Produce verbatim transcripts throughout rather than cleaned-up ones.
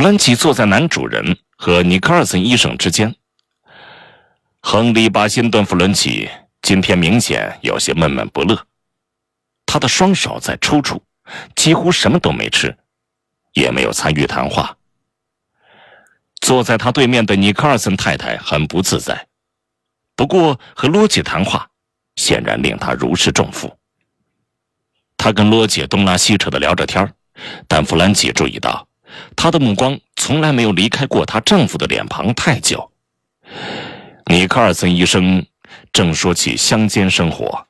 弗兰奇坐在男主人和尼克尔森医生之间。亨利·巴辛顿·弗伦奇今天明显有些闷闷不乐，他的双手在抽搐，几乎什么都没吃，也没有参与谈话。坐在他对面的尼克尔森太太很不自在，不过和罗姐谈话显然令她如释重负。她跟罗姐东拉西扯地聊着天，但弗兰奇注意到她的目光从来没有离开过她丈夫的脸庞太久。尼克尔森医生正说起乡间生活。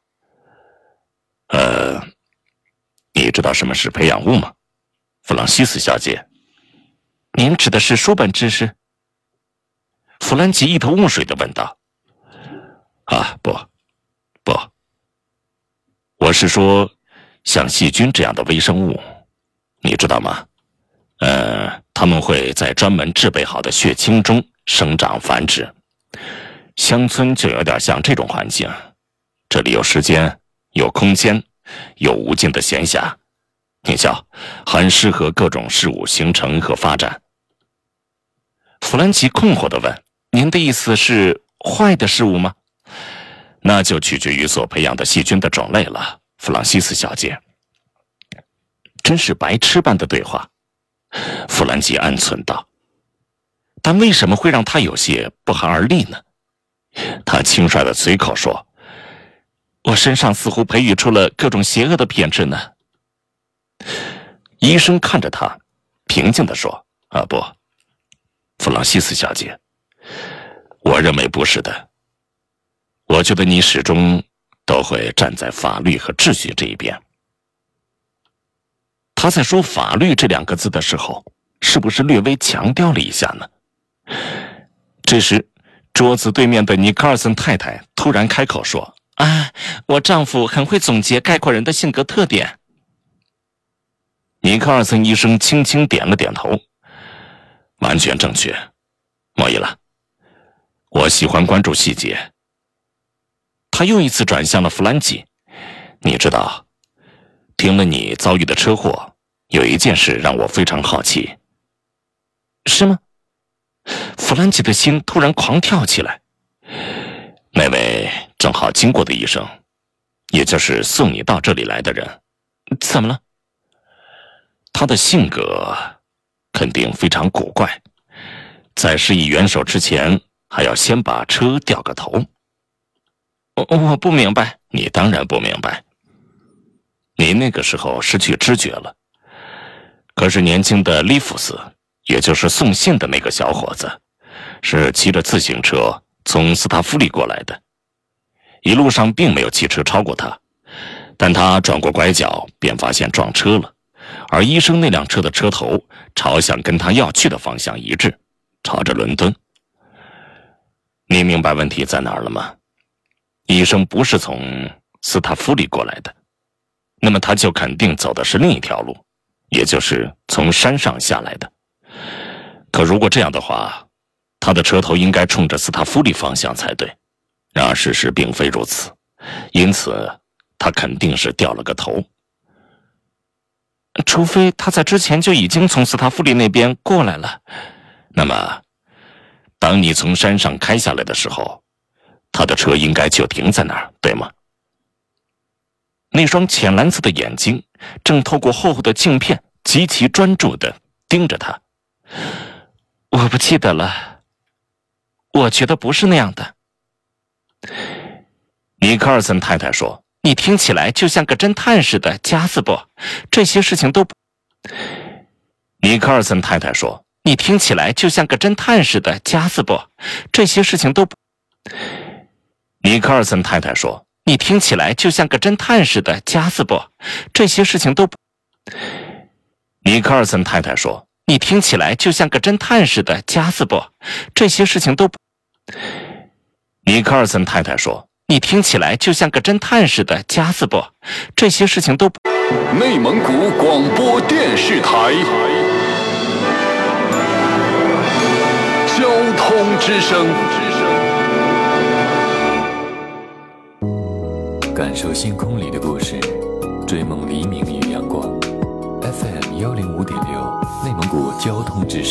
呃，你知道什么是培养物吗，弗朗西斯小姐？您指的是书本知识？弗兰奇一头雾水地问道。啊，不，不，我是说，像细菌这样的微生物，你知道吗？呃，它们会在专门制备好的血清中生长繁殖。乡村就有点像这种环境，这里有时间，有空间，有无尽的闲暇。你瞧，很适合各种事物形成和发展。弗兰奇困惑地问：“您的意思是坏的事物吗？”那就取决于所培养的细菌的种类了，弗朗西斯小姐。真是白痴般的对话，弗兰奇暗忖道。但为什么会让他有些不寒而栗呢？他轻率地随口说：“我身上似乎培育出了各种邪恶的品质呢。”医生看着他，平静地说：“啊，不，弗朗西斯小姐，我认为不是的。我觉得你始终都会站在法律和秩序这一边。”他在说法律这两个字的时候，是不是略微强调了一下呢？这时，桌子对面的尼克尔森太太突然开口说：“啊，我丈夫很会总结概括人的性格特点。”尼克尔森医生轻轻点了点头：“完全正确，莫伊拉。我喜欢关注细节。”他又一次转向了弗兰奇：“你知道，听了你遭遇的车祸，有一件事让我非常好奇。”“是吗？”弗兰奇的心突然狂跳起来。那位正好经过的医生，也就是送你到这里来的人，怎么了？他的性格肯定非常古怪，在施以援手之前，还要先把车掉个头。我我不明白。你当然不明白。你那个时候失去知觉了，可是年轻的利弗斯，也就是送信的那个小伙子，是骑着自行车从斯塔夫利过来的，一路上并没有汽车超过他，但他转过拐角便发现撞车了，而医生那辆车的车头朝向跟他要去的方向一致，朝着伦敦。你明白问题在哪儿了吗？医生不是从斯塔夫利过来的，那么他就肯定走的是另一条路，也就是从山上下来的。可如果这样的话，他的车头应该冲着斯塔夫利方向才对，然而事实并非如此，因此他肯定是掉了个头。除非他在之前就已经从斯塔夫利那边过来了。那么当你从山上开下来的时候，他的车应该就停在那儿，对吗？那双浅蓝色的眼睛正透过厚厚的镜片极其专注地盯着他。我不记得了，我觉得不是那样的。尼克尔森太太说：“你听起来就像个侦探似的，加斯伯，这些事情都不……”尼克尔森太太说：“你听起来就像个侦探似的，加斯伯，这些事情都不……”尼克尔森太太说：“你听起来就像个侦探似的，加斯伯，这些事情都不……”尼克尔森太太说：“你听起来就像个侦探似的，加斯伯，这些事情都不……”尼克尔森太太说：“你听起来就像个侦探似的，加斯伯，这些事情都不……” 内蒙古广播电视台交通之声， 感受星空里的故事，追梦黎明与阳光。F M 幺零五点六，内蒙古交通之声。